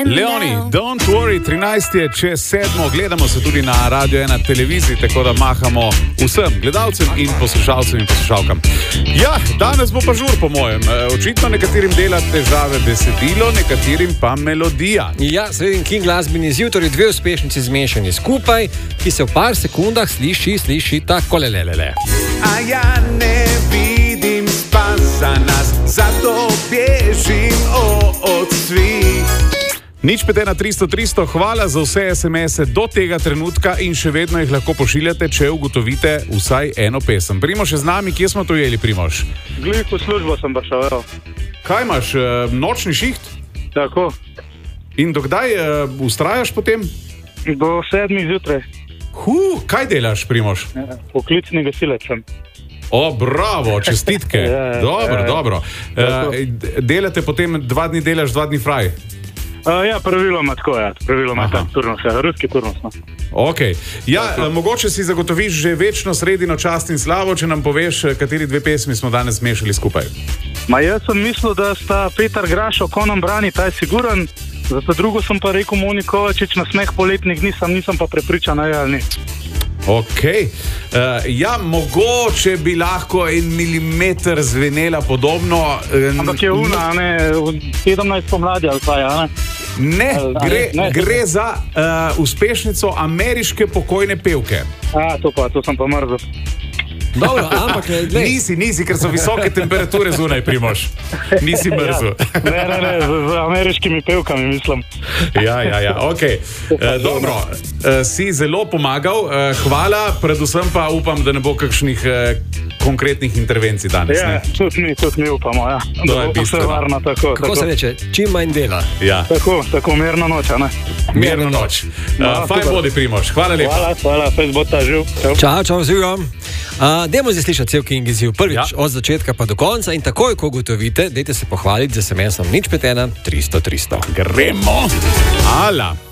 Leoni, don't worry, 13 je čez 7, gledamo se tudi na Radio 1 televiziji, tako da mahamo vsem gledalcem in poslušalcem in poslušalkam. Ja, danes bo pa žur po mojem. Očitno nekaterim dela težave besedilo, nekaterim pa melodija. Ja, sredin King glasbeni izziv, torej dve uspešnici zmešani skupaj, ki se v par sekundah sliši tako lelelele. A ja ne vidim spasa nas, zato bežim od svih. Nič 5 na 300, hvala za vse SMS-e do tega trenutka in še vedno jih lahko pošiljate, če ugotovite vsaj eno pesem. Primož je z nami, kje smo to jeli, Primož? Glej, po službo sem prišel. Kaj imaš, nočni šiht? Tako. In dokdaj vztrajaš potem? Do 7 zjutraj. Kaj delaš, Primož? Poklicni gasilec sem. O, bravo, čestitke. Dobro. Delate potem 2 dni delaš, 2 dni fraj? Ja, praviloma tako, praviloma tam turnus, ruski turnus. Ok, mogoče si zagotoviš že večno sredino, čast in slavo, če nam poveš, kateri dve pesmi smo danes zmešali skupaj. Jaz sem mislil, da sta Petar Grašo, Ko nam brani, ta je siguran, zato drugo sem pa rekel Moni Kovačič, Na smeh poletnih dni, nisem pa prepričan, ali ni. Ok, mogoče bi lahko 1 milimeter zvenela podobno. Ampak je una, 17 pomladi ali pa, Ne, gre za uspešnico ameriške pokojne pevke. To sem pa mrzal. Dobro, ampak nisi, ker so visoke temperature zunaj, Primož. Nisi mrzel. Ne, z ameriškimi pevkami mislim. Ja, ok. Dobro, si zelo pomagal, hvala, predvsem pa upam, da ne bo kakšnih konkretnih intervencij danes. Ja, tudi mi upamo, ja. To je bistveno. Kako se reče, čim manj dela. Ja. Tako, mirna noč, ne? Mirna noč. Fajn bodi, Primož, hvala lepa. Hvala, fejs bo ta živ. Čau, živ. Dajmo zdaj slišati cel King izziv. Prvič od začetka pa do konca in takoj, ko ugotovite, dajte se pohvaliti z SMS-om 051 300 300. Gremo! Ala!